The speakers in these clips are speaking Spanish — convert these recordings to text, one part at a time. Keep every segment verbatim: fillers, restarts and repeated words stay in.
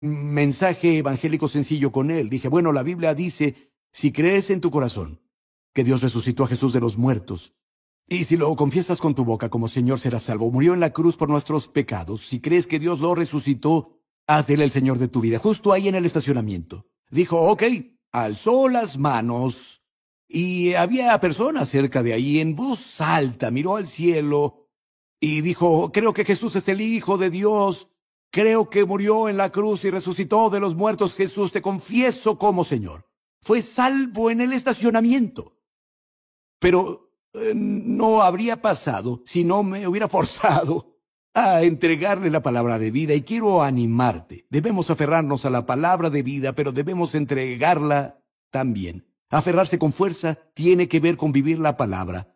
mensaje evangélico sencillo con él. Dije, bueno, la Biblia dice, si crees en tu corazón que Dios resucitó a Jesús de los muertos, y si lo confiesas con tu boca como Señor, serás salvo. Murió en la cruz por nuestros pecados. Si crees que Dios lo resucitó, haz de él el Señor de tu vida. Justo ahí en el estacionamiento. Dijo, ok, alzó las manos, y había personas cerca de ahí. En voz alta miró al cielo y dijo, creo que Jesús es el Hijo de Dios. Creo que murió en la cruz y resucitó de los muertos. Jesús, te confieso como Señor. Fue salvo en el estacionamiento. Pero eh, no habría pasado si no me hubiera forzado a entregarle la palabra de vida. Y quiero animarte. Debemos aferrarnos a la palabra de vida, pero debemos entregarla también. Aferrarse con fuerza tiene que ver con vivir la palabra.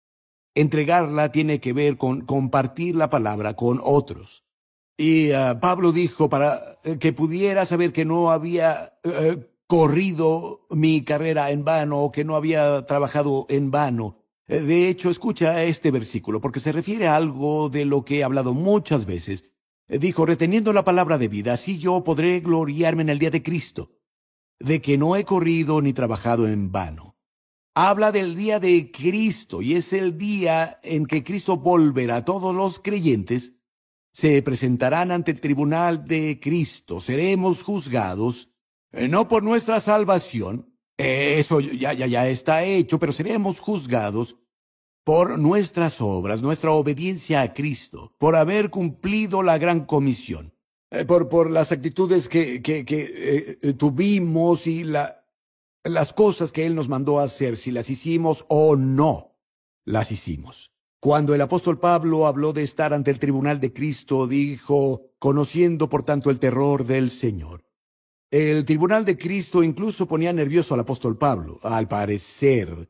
Entregarla tiene que ver con compartir la palabra con otros. Y uh, Pablo dijo, para uh, que pudiera saber que no había uh, corrido mi carrera en vano, o que no había trabajado en vano. Uh, de hecho, escucha este versículo, porque se refiere a algo de lo que he hablado muchas veces. Uh, dijo, reteniendo la palabra de vida, así yo podré gloriarme en el día de Cristo, de que no he corrido ni trabajado en vano. Habla del día de Cristo, y es el día en que Cristo volverá. Todos los creyentes se presentarán ante el tribunal de Cristo. Seremos juzgados, eh, no por nuestra salvación, eh, eso ya, ya, ya está hecho, pero seremos juzgados por nuestras obras, nuestra obediencia a Cristo, por haber cumplido la gran comisión, eh, por, por las actitudes que, que, que eh, eh, tuvimos y la, las cosas que Él nos mandó a hacer, si las hicimos o no las hicimos. Cuando el apóstol Pablo habló de estar ante el tribunal de Cristo, dijo, conociendo por tanto el terror del Señor. El tribunal de Cristo incluso ponía nervioso al apóstol Pablo, al parecer.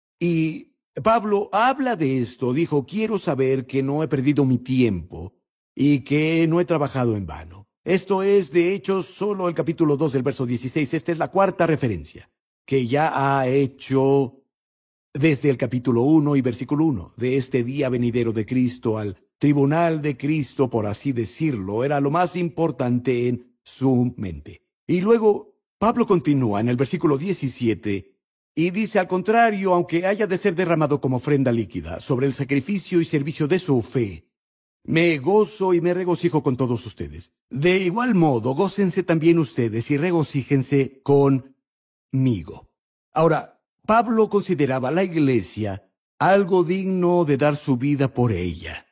Y Pablo habla de esto, dijo, quiero saber que no he perdido mi tiempo y que no he trabajado en vano. Esto es, de hecho, solo el capítulo dos del verso dieciséis. Esta es la cuarta referencia que ya ha hecho desde el capítulo uno y versículo uno, de este día venidero de Cristo al tribunal de Cristo, por así decirlo, era lo más importante en su mente. Y luego Pablo continúa en el versículo diecisiete y dice, al contrario, aunque haya de ser derramado como ofrenda líquida sobre el sacrificio y servicio de su fe, me gozo y me regocijo con todos ustedes. De igual modo, gócense también ustedes y regocíjense conmigo. Ahora, Pablo consideraba a la iglesia algo digno de dar su vida por ella.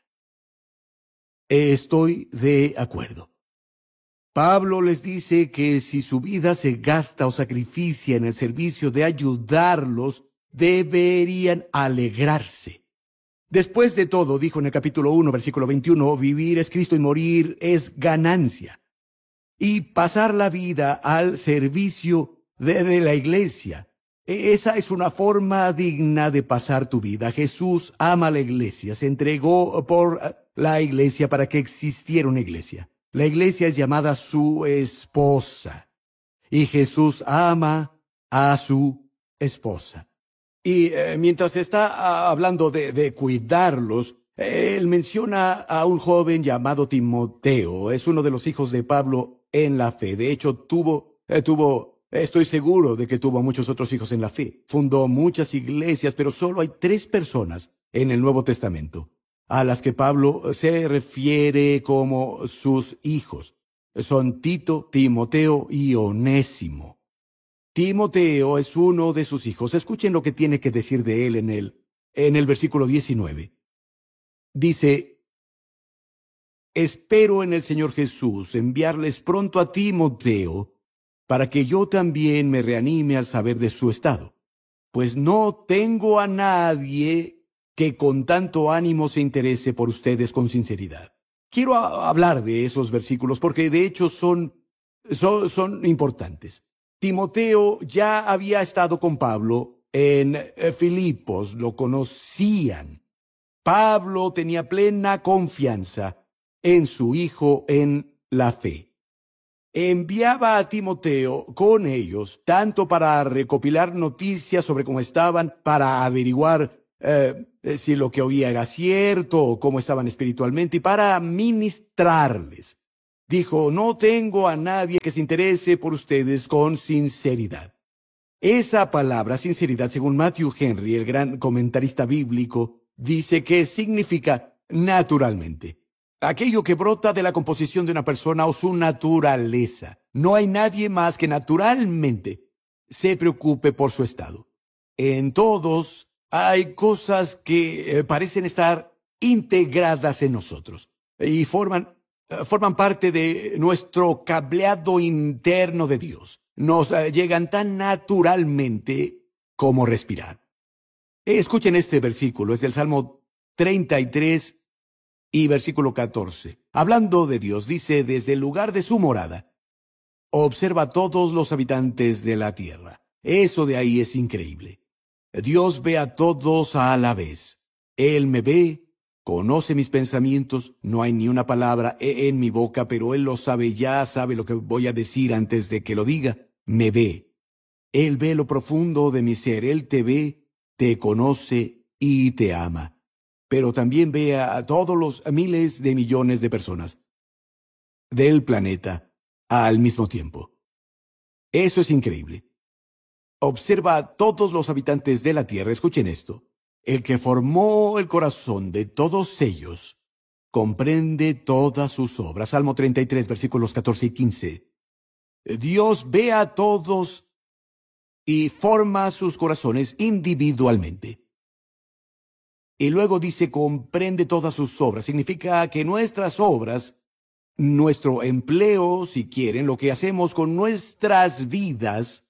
Estoy de acuerdo. Pablo les dice que si su vida se gasta o sacrificia en el servicio de ayudarlos, deberían alegrarse. Después de todo, dijo en el capítulo uno, versículo veintiuno, vivir es Cristo y morir es ganancia. Y pasar la vida al servicio de, de la iglesia. Esa es una forma digna de pasar tu vida. Jesús ama a la iglesia. Se entregó por la iglesia para que existiera una iglesia. La iglesia es llamada su esposa. Y Jesús ama a su esposa. Y eh, mientras está ah, hablando de, de cuidarlos, eh, él menciona a un joven llamado Timoteo. Es uno de los hijos de Pablo en la fe. De hecho, tuvo, eh, tuvo... Estoy seguro de que tuvo muchos otros hijos en la fe. Fundó muchas iglesias, pero solo hay tres personas en el Nuevo Testamento a las que Pablo se refiere como sus hijos. Son Tito, Timoteo y Onésimo. Timoteo es uno de sus hijos. Escuchen lo que tiene que decir de él en el, en el versículo diecinueve. Dice, espero en el Señor Jesús enviarles pronto a Timoteo, para que yo también me reanime al saber de su estado, pues no tengo a nadie que con tanto ánimo se interese por ustedes con sinceridad. Quiero a- hablar de esos versículos porque de hecho son, son, son importantes. Timoteo ya había estado con Pablo en eh, Filipos, lo conocían. Pablo tenía plena confianza en su hijo en la fe. Enviaba a Timoteo con ellos, tanto para recopilar noticias sobre cómo estaban, para averiguar eh, si lo que oía era cierto o cómo estaban espiritualmente, y para ministrarles. Dijo, no tengo a nadie que se interese por ustedes con sinceridad. Esa palabra, sinceridad, según Matthew Henry, el gran comentarista bíblico, dice que significa naturalmente. Aquello que brota de la composición de una persona o su naturaleza. No hay nadie más que naturalmente se preocupe por su estado. En todos hay cosas que eh, parecen estar integradas en nosotros y forman, eh, forman parte de nuestro cableado interno de Dios. Nos eh, llegan tan naturalmente como respirar. Escuchen este versículo, es del Salmo treinta y tres y versículo catorce. Hablando de Dios, dice, desde el lugar de su morada, observa a todos los habitantes de la tierra. Eso de ahí es increíble. Dios ve a todos a la vez. Él me ve, conoce mis pensamientos, no hay ni una palabra en mi boca, pero Él lo sabe ya, sabe lo que voy a decir antes de que lo diga. Me ve. Él ve lo profundo de mi ser, Él te ve, te conoce y te ama. Pero también ve a todos los miles de millones de personas del planeta al mismo tiempo. Eso es increíble. Observa a todos los habitantes de la tierra. Escuchen esto. El que formó el corazón de todos ellos comprende todas sus obras. Salmo treinta y tres, versículos catorce y quince. Dios ve a todos y forma sus corazones individualmente. Y luego dice, comprende todas sus obras. Significa que nuestras obras, nuestro empleo, si quieren, lo que hacemos con nuestras vidas,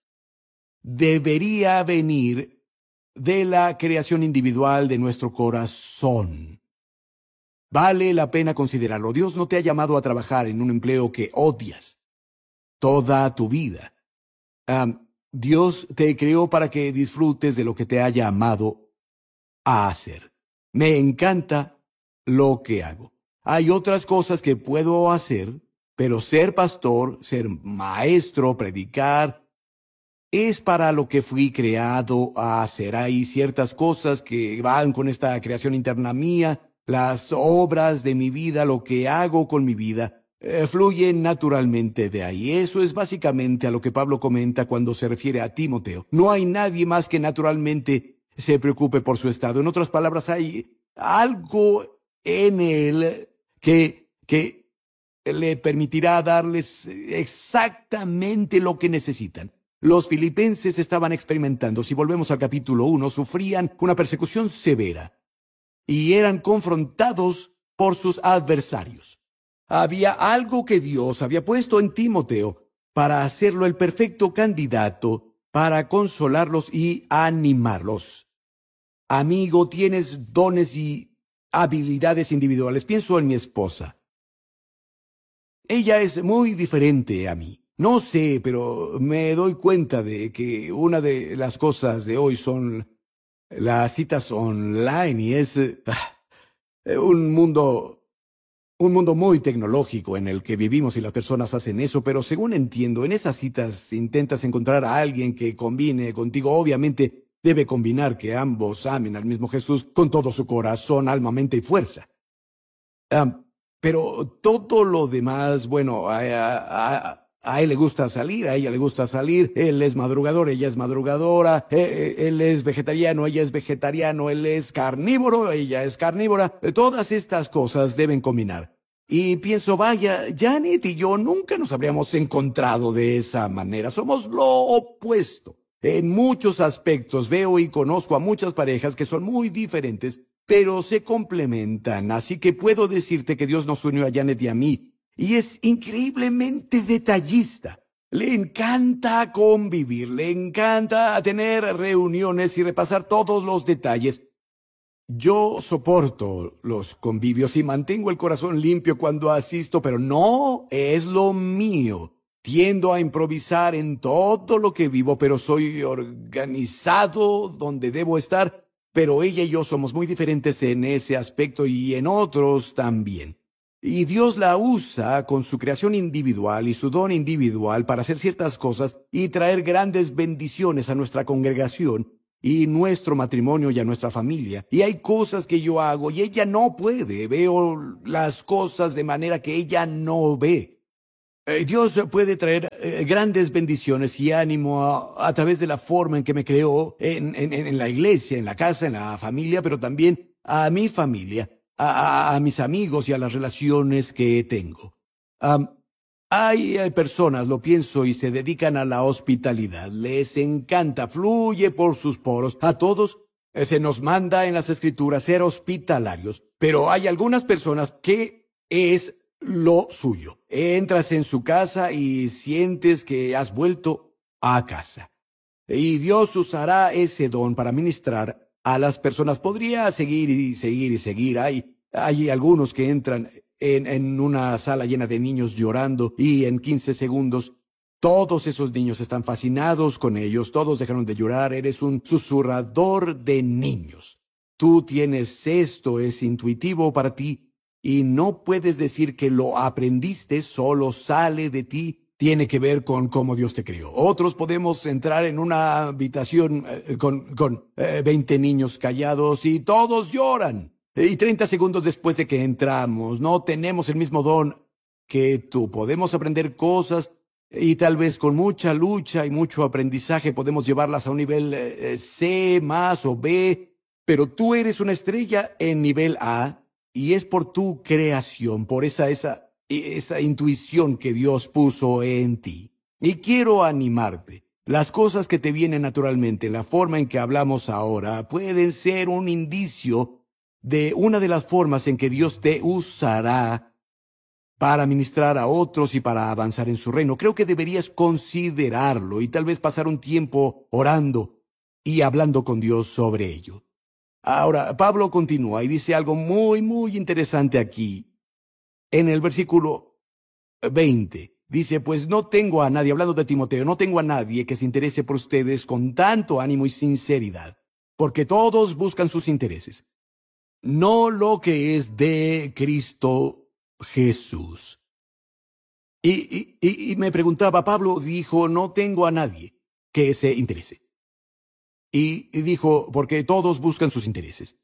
debería venir de la creación individual de nuestro corazón. Vale la pena considerarlo. Dios no te ha llamado a trabajar en un empleo que odias toda tu vida. Um, Dios te creó para que disfrutes de lo que te ha llamado a hacer. Me encanta lo que hago. Hay otras cosas que puedo hacer, pero ser pastor, ser maestro, predicar, es para lo que fui creado a hacer. Hay ciertas cosas que van con esta creación interna mía, las obras de mi vida, lo que hago con mi vida, eh, fluyen naturalmente de ahí. Eso es básicamente a lo que Pablo comenta cuando se refiere a Timoteo. No hay nadie más que naturalmente se preocupe por su estado. En otras palabras, hay algo en él que, que le permitirá darles exactamente lo que necesitan. Los filipenses estaban experimentando, si volvemos al capítulo uno, sufrían una persecución severa y eran confrontados por sus adversarios. Había algo que Dios había puesto en Timoteo para hacerlo el perfecto candidato para consolarlos y animarlos. Amigo, tienes dones y habilidades individuales. Pienso en mi esposa. Ella es muy diferente a mí. No sé, pero me doy cuenta de que una de las cosas de hoy son las citas online y es eh, un mundo, un mundo muy tecnológico en el que vivimos y las personas hacen eso, pero según entiendo, en esas citas intentas encontrar a alguien que combine contigo. Obviamente debe combinar que ambos amen al mismo Jesús con todo su corazón, alma, mente y fuerza. Um, pero todo lo demás, bueno, a, a, a A él le gusta salir, a ella le gusta salir, él es madrugador, ella es madrugadora, él es vegetariano, ella es vegetariano, él es carnívoro, ella es carnívora. Todas estas cosas deben combinar. Y pienso, vaya, Janet y yo nunca nos habríamos encontrado de esa manera. Somos lo opuesto. En muchos aspectos veo y conozco a muchas parejas que son muy diferentes, pero se complementan. Así que puedo decirte que Dios nos unió a Janet y a mí. Y es increíblemente detallista. Le encanta convivir, le encanta tener reuniones y repasar todos los detalles. Yo soporto los convivios y mantengo el corazón limpio cuando asisto, pero no es lo mío. Tiendo a improvisar en todo lo que vivo, pero soy organizado donde debo estar. Pero ella y yo somos muy diferentes en ese aspecto y en otros también. Y Dios la usa con su creación individual y su don individual para hacer ciertas cosas y traer grandes bendiciones a nuestra congregación y nuestro matrimonio y a nuestra familia. Y hay cosas que yo hago y ella no puede. Veo las cosas de manera que ella no ve. Eh, Dios puede traer eh, grandes bendiciones y ánimo a, a través de la forma en que me creó en, en, en la iglesia, en la casa, en la familia, pero también a mi familia, a, a, a mis amigos y a las relaciones que tengo. Am, hay, hay personas, lo pienso, y se dedican a la hospitalidad. Les encanta, fluye por sus poros. A todos eh, se nos manda en las Escrituras ser hospitalarios, pero hay algunas personas que es lo suyo. Entras en su casa y sientes que has vuelto a casa. Y Dios usará ese don para ministrar a las personas. Podría seguir y seguir y seguir. Hay, hay algunos que entran en, en una sala llena de niños llorando y en quince segundos todos esos niños están fascinados con ellos. Todos dejaron de llorar. Eres un susurrador de niños. Tú tienes esto, es intuitivo para ti. Y no puedes decir que lo aprendiste, solo sale de ti. Tiene que ver con cómo Dios te creó. Otros podemos entrar en una habitación eh, con, con eh, veinte niños callados y todos lloran. Y treinta segundos después de que entramos, no tenemos el mismo don que tú. Podemos aprender cosas y tal vez con mucha lucha y mucho aprendizaje podemos llevarlas a un nivel eh, C más o B. Pero tú eres una estrella en nivel A. Y es por tu creación, por esa, esa, esa intuición que Dios puso en ti. Y quiero animarte. Las cosas que te vienen naturalmente, la forma en que hablamos ahora, pueden ser un indicio de una de las formas en que Dios te usará para ministrar a otros y para avanzar en su reino. Creo que deberías considerarlo y tal vez pasar un tiempo orando y hablando con Dios sobre ello. Ahora, Pablo continúa y dice algo muy, muy interesante aquí. En el versículo veinte, dice, pues no tengo a nadie, hablando de Timoteo, no tengo a nadie que se interese por ustedes con tanto ánimo y sinceridad, porque todos buscan sus intereses, no lo que es de Cristo Jesús. Y, y, y me preguntaba, Pablo dijo, no tengo a nadie que se interese. Y dijo, porque todos buscan sus intereses,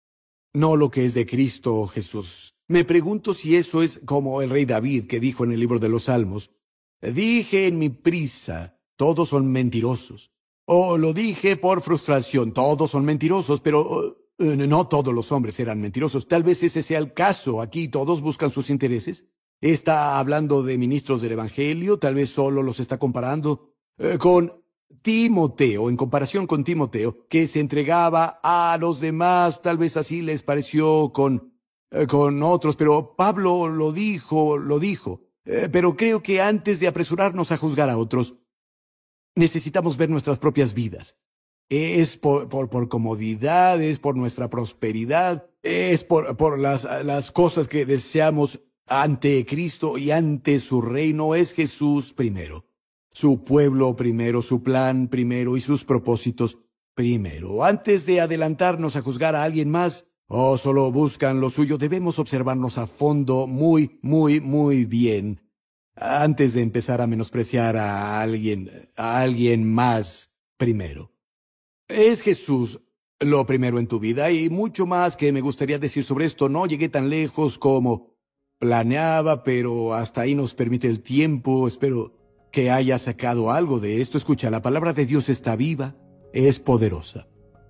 no lo que es de Cristo Jesús. Me pregunto si eso es como el rey David que dijo en el libro de los Salmos, dije en mi prisa, todos son mentirosos. O lo dije por frustración, todos son mentirosos, pero uh, no todos los hombres eran mentirosos. Tal vez ese sea el caso. Aquí todos buscan sus intereses. Está hablando de ministros del Evangelio, tal vez solo los está comparando uh, con Timoteo, en comparación con Timoteo, que se entregaba a los demás, tal vez así les pareció con, eh, con otros, pero Pablo lo dijo, lo dijo. Eh, pero creo que antes de apresurarnos a juzgar a otros, necesitamos ver nuestras propias vidas. Es por, por, por comodidad, es por nuestra prosperidad, es por, por las, las cosas que deseamos ante Cristo y ante su reino. Es Jesús primero. Su pueblo primero, su plan primero y sus propósitos primero. Antes de adelantarnos a juzgar a alguien más, o solo buscan lo suyo, debemos observarnos a fondo muy, muy, muy bien, antes de empezar a menospreciar a alguien, a alguien más primero. Es Jesús lo primero en tu vida y mucho más que me gustaría decir sobre esto. No llegué tan lejos como planeaba, pero hasta ahí nos permite el tiempo. Espero que haya sacado algo de esto. Escucha, la palabra de Dios está viva, es poderosa.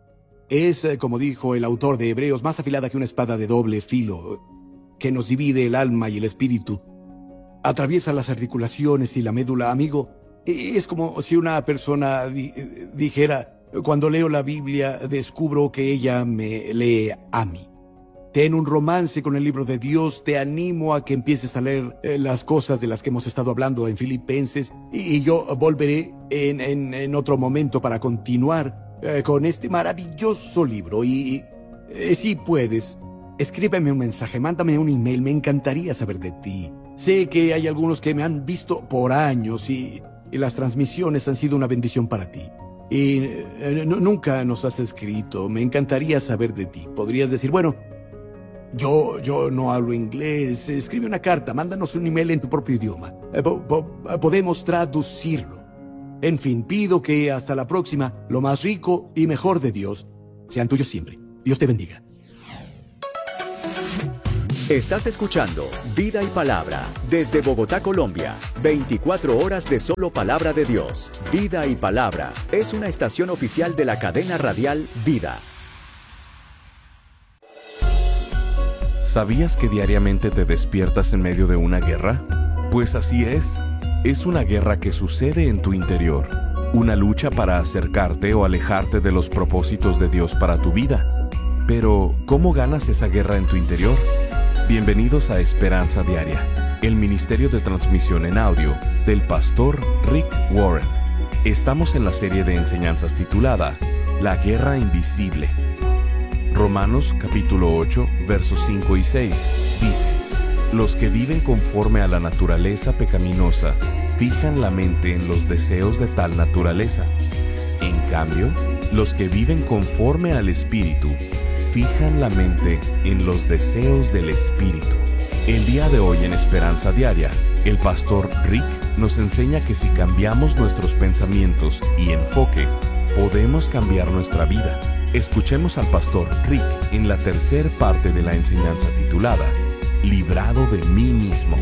Es, como dijo el autor de Hebreos, más afilada que una espada de doble filo, que nos divide el alma y el espíritu. Atraviesa las articulaciones y la médula. Amigo, es como si una persona di- dijera, cuando leo la Biblia, descubro que ella me lee a mí. Ten un romance con el libro de Dios. Te animo a que empieces a leer eh, las cosas de las que hemos estado hablando en Filipenses. Y, y yo volveré en, en, en otro momento para continuar eh, con este maravilloso libro. Y eh, si puedes, escríbeme un mensaje, mándame un email. Me encantaría saber de ti. Sé que hay algunos que me han visto por años y, y las transmisiones han sido una bendición para ti. Y eh, nunca nos has escrito. Me encantaría saber de ti. Podrías decir, bueno, Yo, yo no hablo inglés. Escribe una carta, mándanos un email en tu propio idioma. Eh, po- po- podemos traducirlo. En fin, pido que hasta la próxima, lo más rico y mejor de Dios sean tuyos siempre. Dios te bendiga. Estás escuchando Vida y Palabra desde Bogotá, Colombia. veinticuatro horas de solo palabra de Dios. Vida y Palabra es una estación oficial de la cadena radial Vida. ¿Sabías que diariamente te despiertas en medio de una guerra? Pues así es. Es una guerra que sucede en tu interior. Una lucha para acercarte o alejarte de los propósitos de Dios para tu vida. Pero, ¿cómo ganas esa guerra en tu interior? Bienvenidos a Esperanza Diaria, el ministerio de transmisión en audio del pastor Rick Warren. Estamos en la serie de enseñanzas titulada La Guerra Invisible. Romanos capítulo ocho, versos cinco y seis dice: Los que viven conforme a la naturaleza pecaminosa fijan la mente en los deseos de tal naturaleza. En cambio, los que viven conforme al Espíritu fijan la mente en los deseos del Espíritu. El día de hoy en Esperanza Diaria, el pastor Rick nos enseña que si cambiamos nuestros pensamientos y enfoque, podemos cambiar nuestra vida. Escuchemos al pastor Rick en la tercera parte de la enseñanza titulada Librado de mí mismo.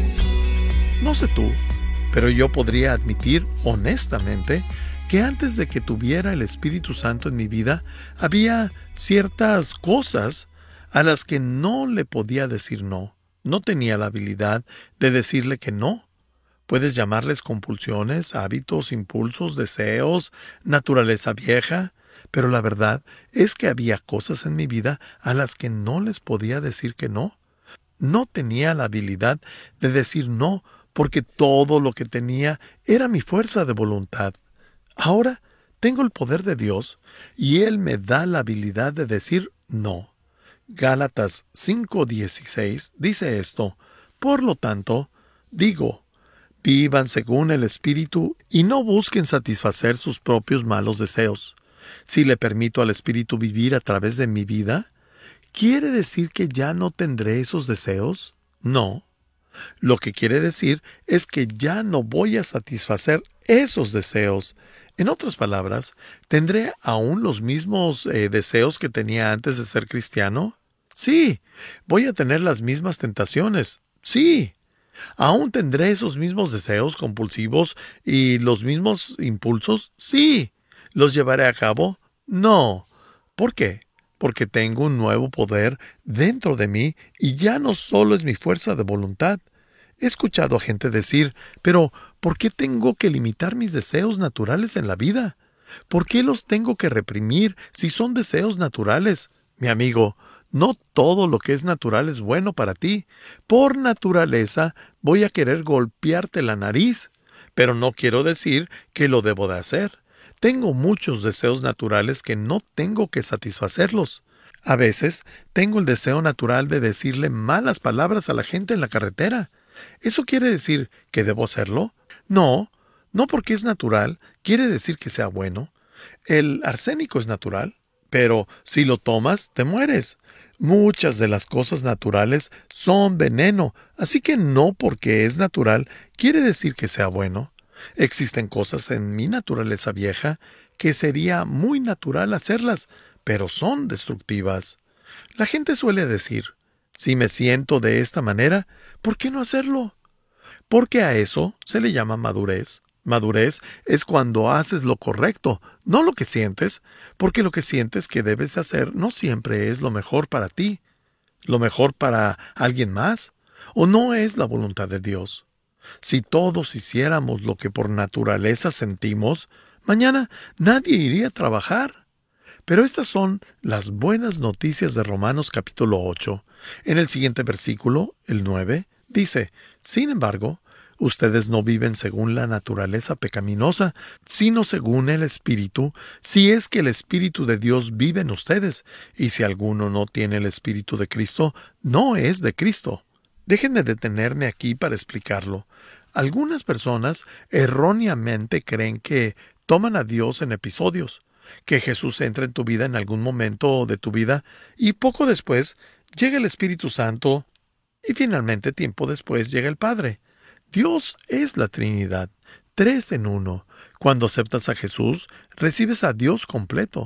No sé tú, pero yo podría admitir honestamente que antes de que tuviera el Espíritu Santo en mi vida, había ciertas cosas a las que no le podía decir no. No tenía la habilidad de decirle que no. Puedes llamarles compulsiones, hábitos, impulsos, deseos, naturaleza vieja, pero la verdad es que había cosas en mi vida a las que no les podía decir que no. No tenía la habilidad de decir no, porque todo lo que tenía era mi fuerza de voluntad. Ahora tengo el poder de Dios y Él me da la habilidad de decir no. Gálatas cinco dieciséis dice esto: Por lo tanto, digo, vivan según el Espíritu y no busquen satisfacer sus propios malos deseos. Si le permito al Espíritu vivir a través de mi vida, ¿quiere decir que ya no tendré esos deseos? No. Lo que quiere decir es que ya no voy a satisfacer esos deseos. En otras palabras, ¿tendré aún los mismos eh, deseos que tenía antes de ser cristiano? Sí. ¿Voy a tener las mismas tentaciones? Sí. ¿Aún tendré esos mismos deseos compulsivos y los mismos impulsos? Sí. ¿Los llevaré a cabo? No. ¿Por qué? Porque tengo un nuevo poder dentro de mí y ya no solo es mi fuerza de voluntad. He escuchado a gente decir, pero ¿por qué tengo que limitar mis deseos naturales en la vida? ¿Por qué los tengo que reprimir si son deseos naturales? Mi amigo, no todo lo que es natural es bueno para ti. Por naturaleza voy a querer golpearte la nariz, pero no quiero decir que lo debo de hacer. Tengo muchos deseos naturales que no tengo que satisfacerlos. A veces tengo el deseo natural de decirle malas palabras a la gente en la carretera. ¿Eso quiere decir que debo hacerlo? No, no porque es natural, quiere decir que sea bueno. El arsénico es natural, pero si lo tomas, te mueres. Muchas de las cosas naturales son veneno, así que no porque es natural, quiere decir que sea bueno. Existen cosas en mi naturaleza vieja que sería muy natural hacerlas, pero son destructivas. La gente suele decir, si me siento de esta manera, ¿por qué no hacerlo? Porque a eso se le llama madurez. Madurez es cuando haces lo correcto, no lo que sientes, porque lo que sientes que debes hacer no siempre es lo mejor para ti, lo mejor para alguien más, o no es la voluntad de Dios. Si todos hiciéramos lo que por naturaleza sentimos, mañana nadie iría a trabajar. Pero estas son las buenas noticias de Romanos capítulo ocho. En el siguiente versículo, el nueve, dice, sin embargo, ustedes no viven según la naturaleza pecaminosa, sino según el Espíritu, si es que el Espíritu de Dios vive en ustedes, y si alguno no tiene el Espíritu de Cristo, no es de Cristo. Déjenme detenerme aquí para explicarlo. Algunas personas erróneamente creen que toman a Dios en episodios, que Jesús entra en tu vida en algún momento de tu vida y poco después llega el Espíritu Santo y finalmente tiempo después llega el Padre. Dios es la Trinidad, tres en uno. Cuando aceptas a Jesús, recibes a Dios completo.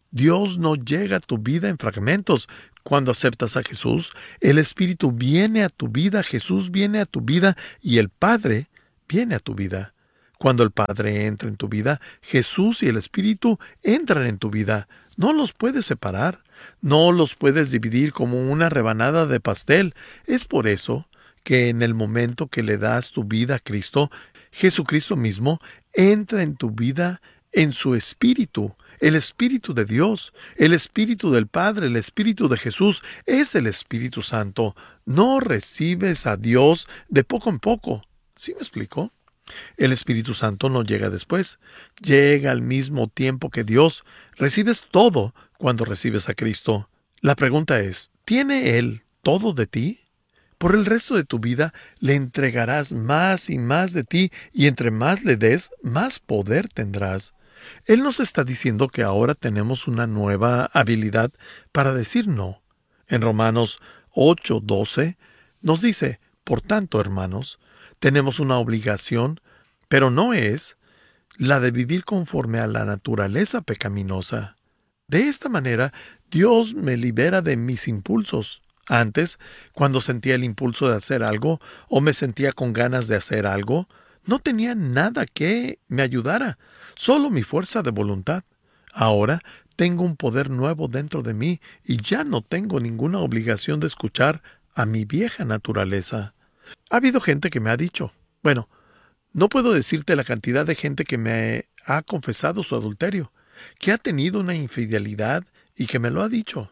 Dios no llega a tu vida en fragmentos. Cuando aceptas a Jesús, el Espíritu viene a tu vida, Jesús viene a tu vida y el Padre viene a tu vida. Cuando el Padre entra en tu vida, Jesús y el Espíritu entran en tu vida. No los puedes separar, no los puedes dividir como una rebanada de pastel. Es por eso que en el momento que le das tu vida a Cristo, Jesucristo mismo entra en tu vida en su Espíritu. El Espíritu de Dios, el Espíritu del Padre, el Espíritu de Jesús es el Espíritu Santo. No recibes a Dios de poco en poco. ¿Sí me explico? El Espíritu Santo no llega después. Llega al mismo tiempo que Dios. Recibes todo cuando recibes a Cristo. La pregunta es, ¿tiene Él todo de ti? Por el resto de tu vida le entregarás más y más de ti, y entre más le des, más poder tendrás. Él nos está diciendo que ahora tenemos una nueva habilidad para decir no. En Romanos ocho doce nos dice, por tanto, hermanos, tenemos una obligación, pero no es la de vivir conforme a la naturaleza pecaminosa. De esta manera, Dios me libera de mis impulsos. Antes, cuando sentía el impulso de hacer algo o me sentía con ganas de hacer algo, no tenía nada que me ayudara, solo mi fuerza de voluntad. Ahora tengo un poder nuevo dentro de mí y ya no tengo ninguna obligación de escuchar a mi vieja naturaleza. Ha habido gente que me ha dicho, bueno, no puedo decirte la cantidad de gente que me ha confesado su adulterio, que ha tenido una infidelidad y que me lo ha dicho.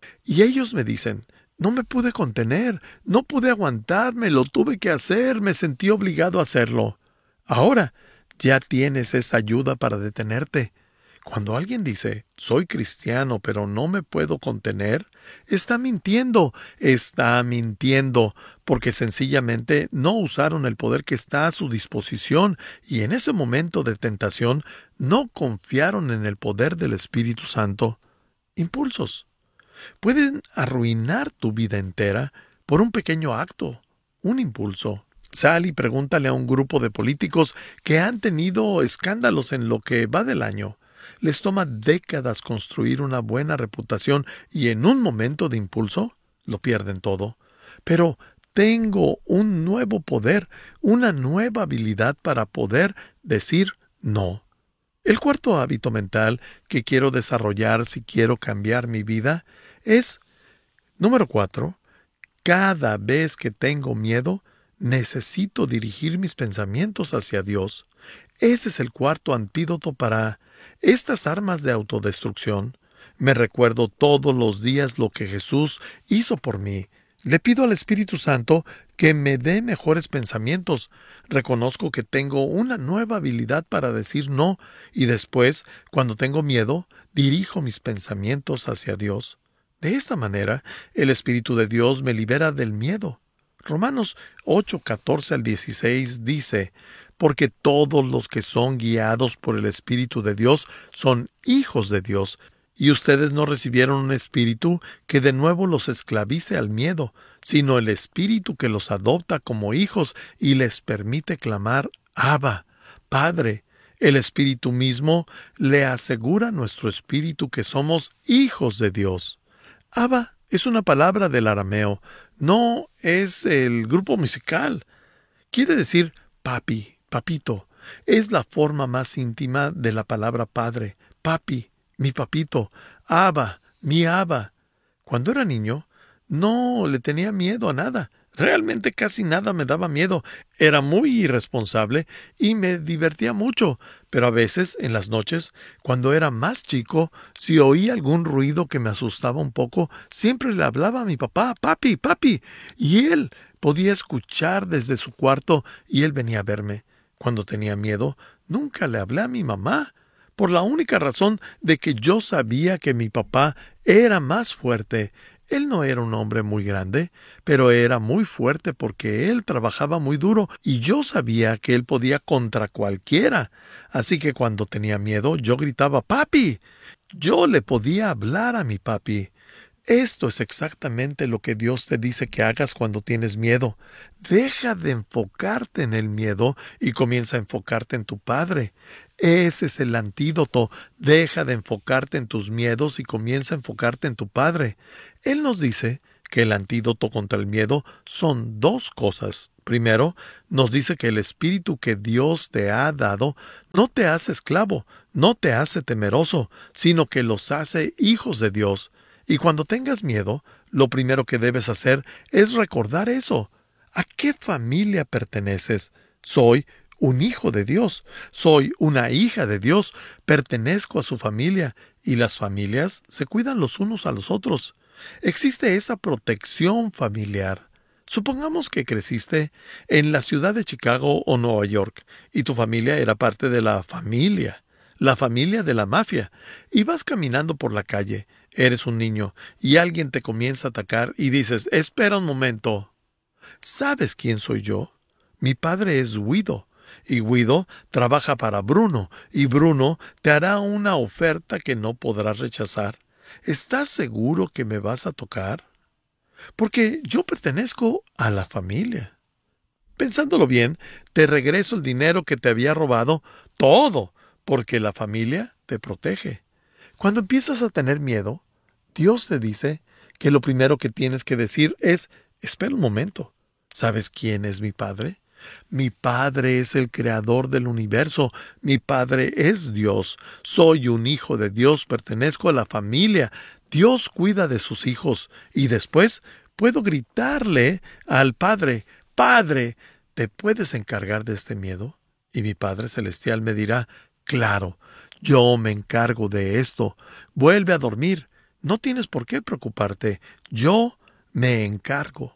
Y ellos me dicen, no me pude contener, no pude aguantarme, lo tuve que hacer, me sentí obligado a hacerlo. Ahora ya tienes esa ayuda para detenerte. Cuando alguien dice, soy cristiano, pero no me puedo contener, está mintiendo, está mintiendo, porque sencillamente no usaron el poder que está a su disposición y en ese momento de tentación no confiaron en el poder del Espíritu Santo. Impulsos pueden arruinar tu vida entera por un pequeño acto, un impulso. Sal y pregúntale a un grupo de políticos que han tenido escándalos en lo que va del año. Les toma décadas construir una buena reputación y en un momento de impulso lo pierden todo. Pero tengo un nuevo poder, una nueva habilidad para poder decir no. El cuarto hábito mental que quiero desarrollar si quiero cambiar mi vida es, número cuatro, cada vez que tengo miedo, necesito dirigir mis pensamientos hacia Dios. Ese es el cuarto antídoto para estas armas de autodestrucción. Me recuerdo todos los días lo que Jesús hizo por mí. Le pido al Espíritu Santo que me dé mejores pensamientos. Reconozco que tengo una nueva habilidad para decir no y después, cuando tengo miedo, dirijo mis pensamientos hacia Dios. De esta manera, el Espíritu de Dios me libera del miedo. Romanos ocho, catorce al dieciséis dice, porque todos los que son guiados por el Espíritu de Dios son hijos de Dios, y ustedes no recibieron un espíritu que de nuevo los esclavice al miedo, sino el Espíritu que los adopta como hijos y les permite clamar, Abba, Padre. El Espíritu mismo le asegura a nuestro espíritu que somos hijos de Dios. Abba es una palabra del arameo, no es el grupo musical. Quiere decir papi, papito. Es la forma más íntima de la palabra padre. Papi, mi papito. Abba, mi Abba. Cuando era niño, no le tenía miedo a nada. Realmente casi nada me daba miedo. Era muy irresponsable y me divertía mucho. Pero a veces, en las noches, cuando era más chico, si oía algún ruido que me asustaba un poco, siempre le hablaba a mi papá, papi, papi. Y él podía escuchar desde su cuarto y él venía a verme. Cuando tenía miedo, nunca le hablé a mi mamá, por la única razón de que yo sabía que mi papá era más fuerte. Él no era un hombre muy grande, pero era muy fuerte porque él trabajaba muy duro y yo sabía que él podía contra cualquiera. Así que cuando tenía miedo, yo gritaba, ¡papi! Yo le podía hablar a mi papi. Esto es exactamente lo que Dios te dice que hagas cuando tienes miedo. Deja de enfocarte en el miedo y comienza a enfocarte en tu Padre. Ese es el antídoto. Deja de enfocarte en tus miedos y comienza a enfocarte en tu Padre. Él nos dice que el antídoto contra el miedo son dos cosas. Primero, nos dice que el espíritu que Dios te ha dado no te hace esclavo, no te hace temeroso, sino que los hace hijos de Dios. Y cuando tengas miedo, lo primero que debes hacer es recordar eso. ¿A qué familia perteneces? Soy un hijo de Dios. Soy una hija de Dios. Pertenezco a su familia. Y las familias se cuidan los unos a los otros. Existe esa protección familiar. Supongamos que creciste en la ciudad de Chicago o Nueva York y tu familia era parte de la familia, la familia de la mafia, y vas caminando por la calle. Eres un niño y alguien te comienza a atacar y dices, espera un momento. ¿Sabes quién soy yo? Mi padre es Guido y Guido trabaja para Bruno y Bruno te hará una oferta que no podrás rechazar. ¿Estás seguro que me vas a tocar? Porque yo pertenezco a la familia. Pensándolo bien, te regreso el dinero que te había robado, todo, porque la familia te protege. Cuando empiezas a tener miedo, Dios te dice que lo primero que tienes que decir es, espera un momento, ¿sabes quién es mi Padre? Mi Padre es el creador del universo, mi Padre es Dios, soy un hijo de Dios, pertenezco a la familia, Dios cuida de sus hijos, y después puedo gritarle al Padre, Padre, ¿te puedes encargar de este miedo? Y mi Padre Celestial me dirá, claro, yo me encargo de esto. Vuelve a dormir. No tienes por qué preocuparte. Yo me encargo.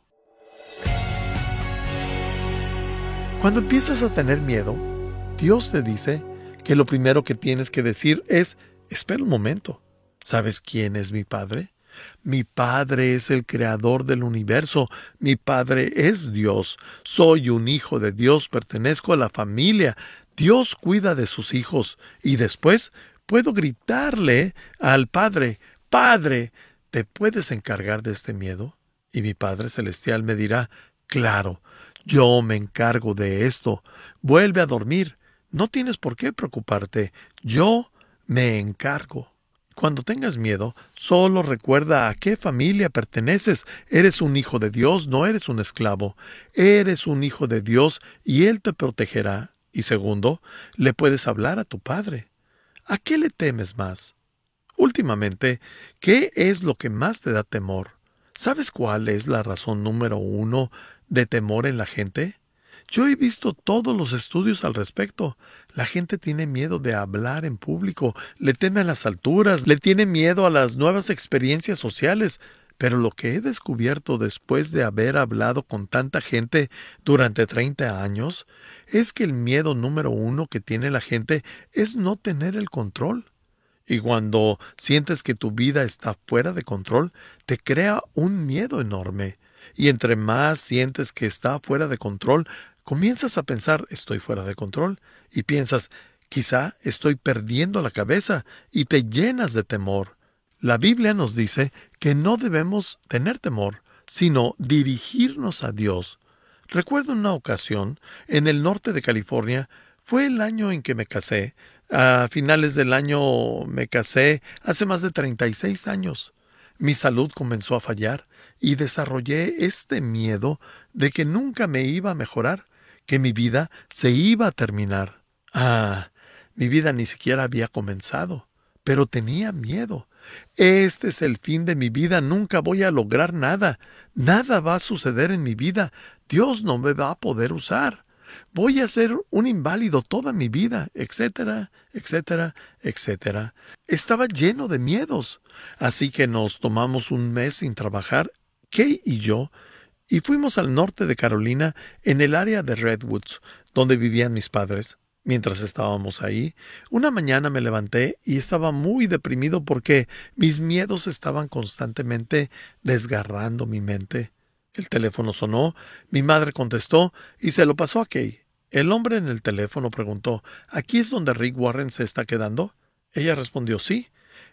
Cuando empiezas a tener miedo, Dios te dice que lo primero que tienes que decir es, espera un momento. ¿Sabes quién es mi Padre? Mi Padre es el creador del universo. Mi Padre es Dios. Soy un hijo de Dios. Pertenezco a la familia. Dios cuida de sus hijos. Y después puedo gritarle al Padre, Padre, ¿te puedes encargar de este miedo? Y mi Padre Celestial me dirá, claro, yo me encargo de esto. Vuelve a dormir. No tienes por qué preocuparte. Yo me encargo. Cuando tengas miedo, solo recuerda a qué familia perteneces. Eres un hijo de Dios, no eres un esclavo. Eres un hijo de Dios y Él te protegerá. Y segundo, le puedes hablar a tu Padre. ¿A qué le temes más? Últimamente, ¿qué es lo que más te da temor? ¿Sabes cuál es la razón número uno de temor en la gente? Yo he visto todos los estudios al respecto. La gente tiene miedo de hablar en público, le teme a las alturas, le tiene miedo a las nuevas experiencias sociales. Pero lo que he descubierto después de haber hablado con tanta gente durante treinta años es que el miedo número uno que tiene la gente es no tener el control. Y cuando sientes que tu vida está fuera de control, te crea un miedo enorme. Y entre más sientes que está fuera de control, comienzas a pensar, estoy fuera de control. Y piensas, quizá estoy perdiendo la cabeza, y te llenas de temor. La Biblia nos dice que no debemos tener temor, sino dirigirnos a Dios. Recuerdo una ocasión, en el norte de California, fue el año en que me casé. A finales del año me casé hace más de treinta y seis años. Mi salud comenzó a fallar y desarrollé este miedo de que nunca me iba a mejorar, que mi vida se iba a terminar. Ah, mi vida ni siquiera había comenzado, pero tenía miedo. Este es el fin de mi vida, nunca voy a lograr nada. Nada va a suceder en mi vida. Dios no me va a poder usar. Voy a ser un inválido toda mi vida, etcétera, etcétera, etcétera. Estaba lleno de miedos. Así que nos tomamos un mes sin trabajar, Kay y yo, y fuimos al norte de Carolina, en el área de Redwoods, donde vivían mis padres. Mientras estábamos ahí, una mañana me levanté y estaba muy deprimido porque mis miedos estaban constantemente desgarrando mi mente. El teléfono sonó, mi madre contestó y se lo pasó a Kay. El hombre en el teléfono preguntó, ¿aquí es donde Rick Warren se está quedando? Ella respondió, sí.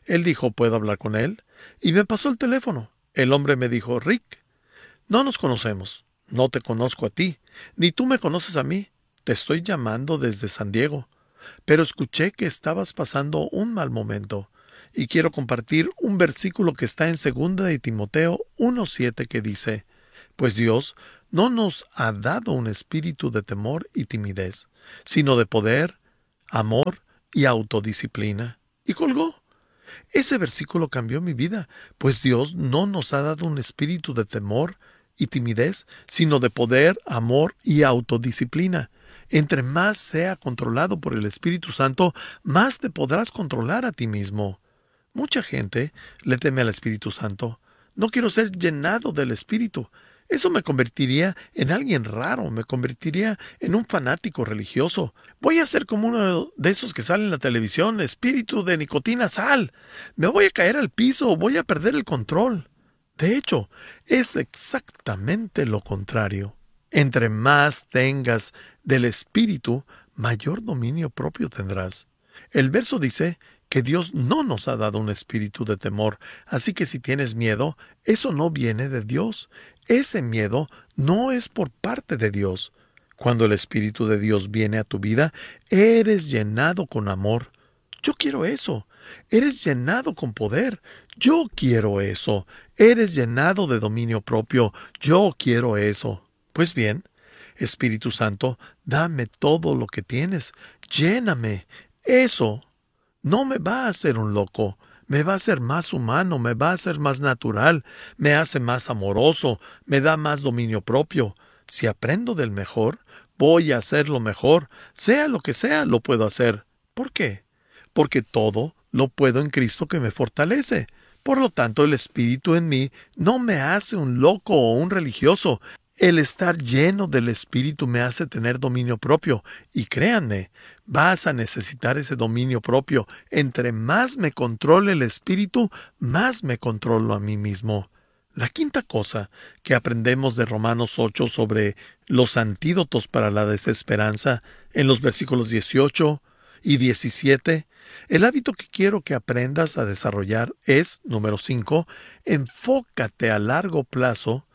Él dijo, ¿puedo hablar con él? Y me pasó el teléfono. El hombre me dijo, Rick, no nos conocemos. No te conozco a ti, ni tú me conoces a mí. Te estoy llamando desde San Diego. Pero escuché que estabas pasando un mal momento. Y quiero compartir un versículo que está en segunda de Timoteo uno siete que dice, pues Dios no nos ha dado un espíritu de temor y timidez, sino de poder, amor y autodisciplina. Y colgó. Ese versículo cambió mi vida, pues Dios no nos ha dado un espíritu de temor y timidez, sino de poder, amor y autodisciplina. Entre más sea controlado por el Espíritu Santo, más te podrás controlar a ti mismo. Mucha gente le teme al Espíritu Santo. No quiero ser llenado del Espíritu. Eso me convertiría en alguien raro, me convertiría en un fanático religioso. Voy a ser como uno de esos que salen en la televisión, espíritu de nicotina, sal. Me voy a caer al piso, voy a perder el control. De hecho, es exactamente lo contrario. Entre más tengas del Espíritu, mayor dominio propio tendrás. El verso dice que Dios no nos ha dado un espíritu de temor, así que si tienes miedo, eso no viene de Dios. Ese miedo no es por parte de Dios. Cuando el Espíritu de Dios viene a tu vida, eres llenado con amor. Yo quiero eso. Eres llenado con poder. Yo quiero eso. Eres llenado de dominio propio. Yo quiero eso. Pues bien, Espíritu Santo, dame todo lo que tienes. Lléname. Eso no me va a hacer un loco. Me va a hacer más humano, me va a hacer más natural, me hace más amoroso, me da más dominio propio. Si aprendo del mejor, voy a hacer lo mejor. Sea lo que sea, lo puedo hacer. ¿Por qué? Porque todo lo puedo en Cristo que me fortalece. Por lo tanto, el Espíritu en mí no me hace un loco o un religioso. El estar lleno del Espíritu me hace tener dominio propio. Y créanme, vas a necesitar ese dominio propio. Entre más me controle el Espíritu, más me controlo a mí mismo. La quinta cosa que aprendemos de Romanos ocho sobre los antídotos para la desesperanza, en los versículos dieciocho y diecisiete, el hábito que quiero que aprendas a desarrollar es, número cinco, enfócate a largo plazo,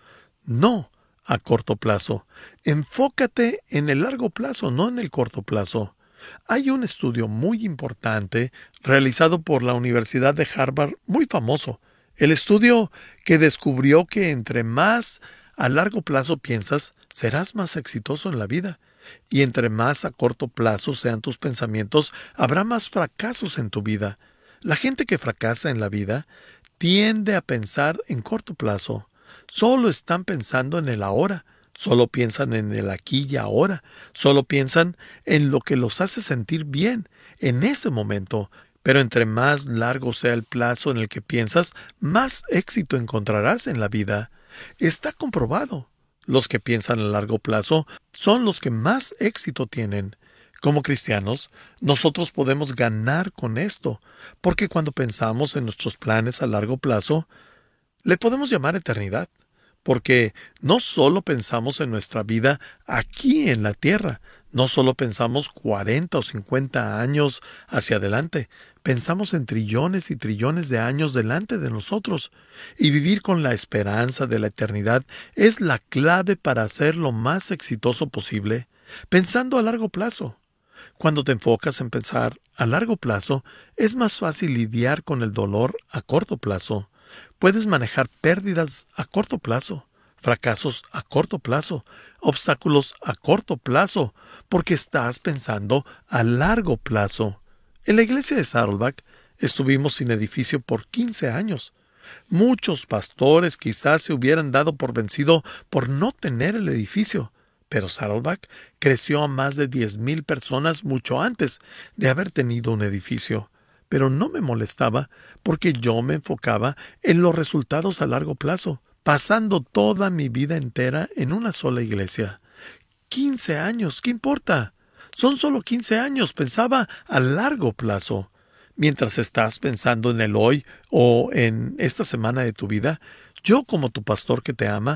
no a corto plazo. Enfócate en el largo plazo, no en el corto plazo. Hay un estudio muy importante realizado por la Universidad de Harvard, muy famoso. El estudio que descubrió que entre más a largo plazo piensas, serás más exitoso en la vida. Y entre más a corto plazo sean tus pensamientos, habrá más fracasos en tu vida. La gente que fracasa en la vida tiende a pensar en corto plazo. Solo están pensando en el ahora, solo piensan en el aquí y ahora, solo piensan en lo que los hace sentir bien en ese momento. Pero entre más largo sea el plazo en el que piensas, más éxito encontrarás en la vida. Está comprobado. Los que piensan a largo plazo son los que más éxito tienen. Como cristianos, nosotros podemos ganar con esto, porque cuando pensamos en nuestros planes a largo plazo, le podemos llamar eternidad, porque no solo pensamos en nuestra vida aquí en la tierra, no solo pensamos cuarenta o cincuenta años hacia adelante, pensamos en trillones y trillones de años delante de nosotros, y vivir con la esperanza de la eternidad es la clave para ser lo más exitoso posible, pensando a largo plazo. Cuando te enfocas en pensar a largo plazo, es más fácil lidiar con el dolor a corto plazo. Puedes manejar pérdidas a corto plazo, fracasos a corto plazo, obstáculos a corto plazo, porque estás pensando a largo plazo. En la iglesia de Saddleback estuvimos sin edificio por quince años. Muchos pastores quizás se hubieran dado por vencido por no tener el edificio, pero Saddleback creció a más de diez mil personas mucho antes de haber tenido un edificio. Pero no me molestaba porque yo me enfocaba en los resultados a largo plazo, pasando toda mi vida entera en una sola iglesia. quince años, ¿qué importa? Son solo quince años, pensaba a largo plazo. Mientras estás pensando en el hoy o en esta semana de tu vida, yo como tu pastor que te ama,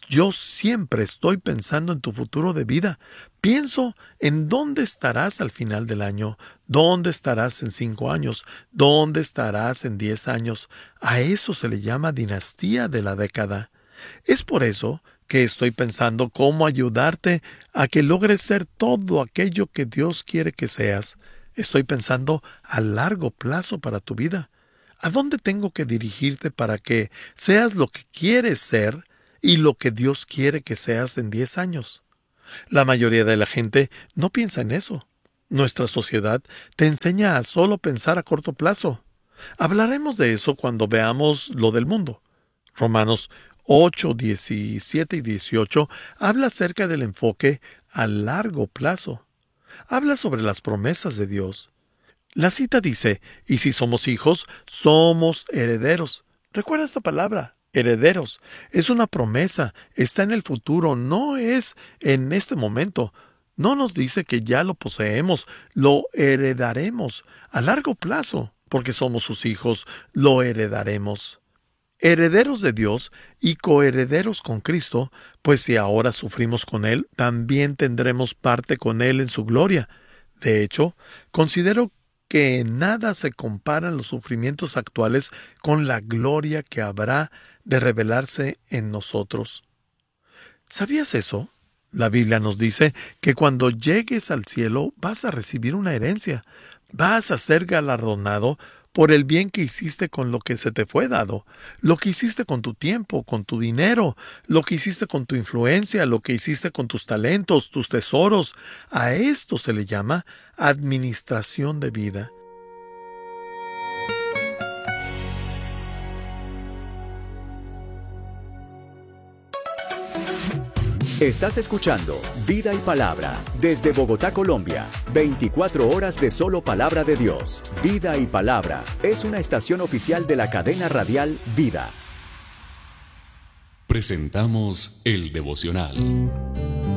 Yo siempre estoy pensando en tu futuro de vida. Pienso en dónde estarás al final del año, dónde estarás en cinco años, dónde estarás en diez años. A eso se le llama dinastía de la década. Es por eso que estoy pensando cómo ayudarte a que logres ser todo aquello que Dios quiere que seas. Estoy pensando a largo plazo para tu vida. ¿A dónde tengo que dirigirte para que seas lo que quieres ser y lo que Dios quiere que seas en diez años? La mayoría de la gente no piensa en eso. Nuestra sociedad te enseña a solo pensar a corto plazo. Hablaremos de eso cuando veamos lo del mundo. Romanos ocho, diecisiete y dieciocho habla acerca del enfoque a largo plazo. Habla sobre las promesas de Dios. La cita dice, y si somos hijos, somos herederos. Recuerda esta palabra, herederos. Es una promesa, está en el futuro, no es en este momento. No nos dice que ya lo poseemos, lo heredaremos a largo plazo, porque somos sus hijos, lo heredaremos. Herederos de Dios y coherederos con Cristo, pues si ahora sufrimos con Él, también tendremos parte con Él en su gloria. De hecho, considero que en nada se comparan los sufrimientos actuales con la gloria que habrá de revelarse en nosotros. ¿Sabías eso? La Biblia nos dice que cuando llegues al cielo vas a recibir una herencia, vas a ser galardonado por el bien que hiciste con lo que se te fue dado, lo que hiciste con tu tiempo, con tu dinero, lo que hiciste con tu influencia, lo que hiciste con tus talentos, tus tesoros. A esto se le llama administración de vida. Estás escuchando Vida y Palabra desde Bogotá, Colombia. veinticuatro horas de solo palabra de Dios. Vida y Palabra es una estación oficial de la cadena radial Vida. Presentamos el devocional.